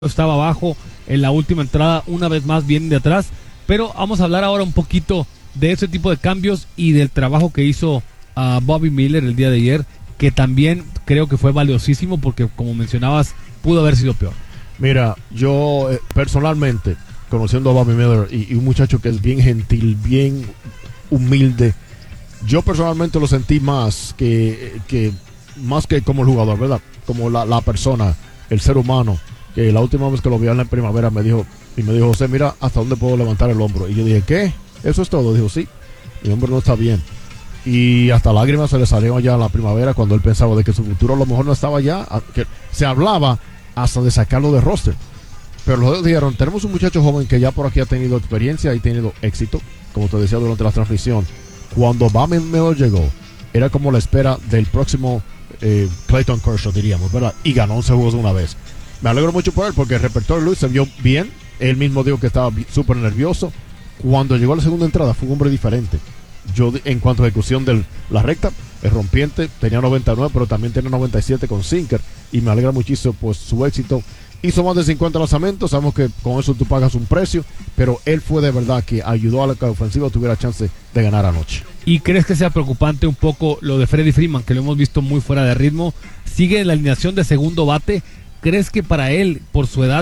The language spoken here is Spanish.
estaba abajo en la última entrada, una vez más vienen de atrás, pero vamos a hablar ahora un poquito de ese tipo de cambios y del trabajo que hizo Bobby Miller el día de ayer, que también creo que fue valiosísimo porque, como mencionabas, pudo haber sido peor. Mira, yo personalmente, conociendo a Bobby Miller y un muchacho que es bien gentil, bien humilde, yo personalmente lo sentí más que como el jugador, ¿verdad? Como la persona, el ser humano, que la última vez que lo vi en la primavera me dijo, José, mira hasta dónde puedo levantar el hombro. Y yo dije, ¿qué? ¿Eso es todo? Dijo, sí, mi hombro no está bien. Y hasta lágrimas se le salieron allá en la primavera cuando él pensaba de que su futuro a lo mejor no estaba allá, que se hablaba hasta de sacarlo de roster. Pero los dos dijeron, tenemos un muchacho joven que ya por aquí ha tenido experiencia y tenido éxito, como te decía durante la transmisión. Cuando Bobby Miller llegó, era como la espera del próximo Clayton Kershaw, diríamos, ¿verdad? Y ganó 11 juegos de una vez. Me alegro mucho por él porque el repertorio Luis se vio bien. Él mismo dijo que estaba súper nervioso. Cuando llegó a la segunda entrada fue un hombre diferente. Yo, en cuanto a ejecución de la recta, el rompiente tenía 99, pero también tenía 97 con sinker. Y me alegra muchísimo pues su éxito. Hizo más de 50 lanzamientos. Sabemos que con eso tú pagas un precio, pero él fue de verdad que ayudó a la que la ofensiva tuviera chance de ganar anoche. ¿Y crees que sea preocupante un poco lo de Freddie Freeman, que lo hemos visto muy fuera de ritmo? Sigue en la alineación de segundo bate. ¿Crees que para él, por su edad,